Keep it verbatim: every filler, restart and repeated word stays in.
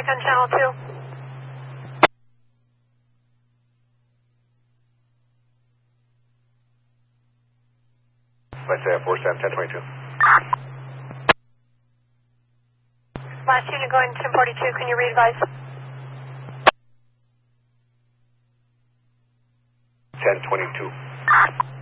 back on channel two. Let's say four seven, ten twenty-two. Last unit going ten forty-two, can you re-advise? ten twenty-two.